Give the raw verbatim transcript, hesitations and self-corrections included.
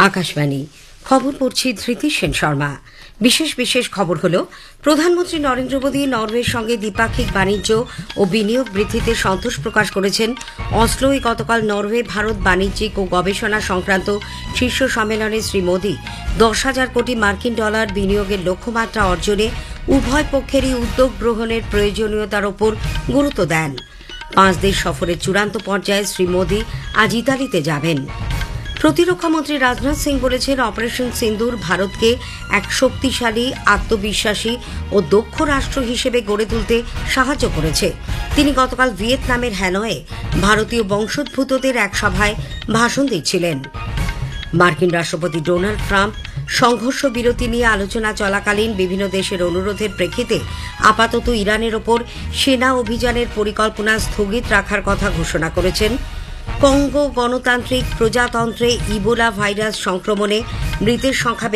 আকাশবাণী খবর পড়ছি ধৃতি সেন শর্মা। বিশেষ বিশেষ খবর হল, প্রধানমন্ত্রী নরেন্দ্র মোদী নরওয়ের সঙ্গে দ্বিপাক্ষিক বাণিজ্য ও বিনিয়োগ বৃদ্ধিতে সন্তোষ প্রকাশ করেছেন। অসলোয় গতকাল নরওয়ে ভারত বাণিজ্যিক ও গবেষণা সংক্রান্ত শীর্ষ সম্মেলনে শ্রী মোদী দশ হাজার কোটি মার্কিন ডলার বিনিয়োগের লক্ষ্যমাত্রা অর্জনে উভয় পক্ষেরই উদ্যোগ গ্রহণের প্রয়োজনীয়তার ওপর গুরুত্ব দেন। পাঁচ দেশ সফরের চূড়ান্ত পর্যায়ে শ্রী মোদী আজ ইতালিতে যাবেন। প্রতিরক্ষামন্ত্রী রাজনাথ সিং বলেছেন, অপারেশন সিন্দুর ভারতকে এক শক্তিশালী, আত্মবিশ্বাসী ও দক্ষ রাষ্ট্র হিসেবে গড়ে তুলতে সাহায্য করেছে। তিনি গতকাল ভিয়েতনামের হ্যানয়ে ভারতীয় বংশোদ্ভূতদের এক সভায় ভাষণ দিচ্ছিলেন। মার্কিন রাষ্ট্রপতি ডোনাল্ড ট্রাম্প সংঘর্ষ বিরতি নিয়ে আলোচনা চলাকালীন বিভিন্ন দেশের অনুরোধের প্রেক্ষিতে আপাতত ইরানের ওপর সেনা অভিযানের পরিকল্পনা স্থগিত রাখার কথা ঘোষণা করেছেন। কঙ্গো গণতান্ত্রিক প্রজাতন্ত্রে ইবোলা ভাইরাস সংক্রমণে মৃতের সংখ্যা